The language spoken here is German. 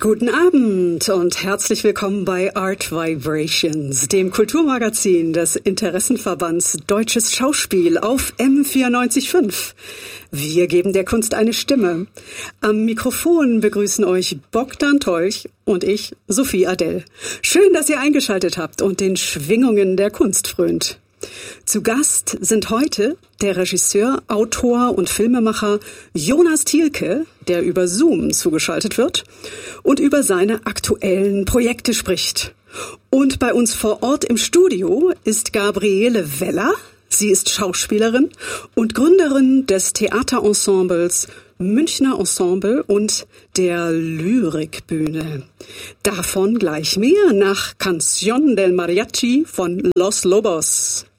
Guten Abend und herzlich willkommen bei Art Vibrations, dem Kulturmagazin des Interessenverbands Deutsches Schauspiel auf M94.5. Wir geben der Kunst eine Stimme. Am Mikrofon begrüßen euch Bogdan Tolch und ich, Sophie Adell. Schön, dass ihr eingeschaltet habt und den Schwingungen der Kunst frönt. Zu Gast sind heute der Regisseur, Autor und Filmemacher Jonas Thielke, der über Zoom zugeschaltet wird und über seine aktuellen Projekte spricht. Und bei uns vor Ort im Studio ist Gabriele Weller. Sie ist Schauspielerin und Gründerin des Theaterensembles Münchner Ensemble und der Lyrikbühne. Davon gleich mehr nach Canción del Mariachi von Los Lobos.